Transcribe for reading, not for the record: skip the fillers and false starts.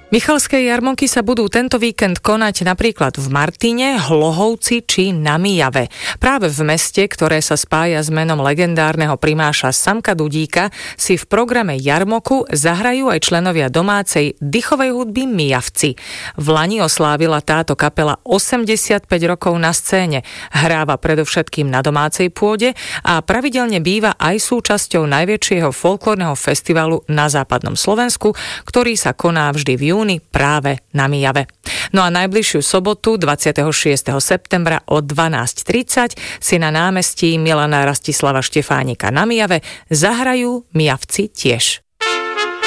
Michalské jarmonky sa budú tento víkend konať napríklad v Martine, Hlohovci či na Myjave. Práve v meste, ktoré sa spája s menom legendárneho primáša Samka Dudíka, si v programe Jarmoku zahrajú aj členovia domácej dychovej hudby Myjavci. V lani oslávila táto kapela 85 rokov na scéne, hráva predovšetkým na domácej pôde a pravidelne býva aj súčasťou najväčšieho folklórneho festivalu na západnom Slovensku, ktorý sa koná vždy v júni práve na Myjave. No a najbližšiu sobotu 26. septembra o 12:30 si na námestí Milana Rastislava Štefánika na Myjave zahrajú Myjavci tiež.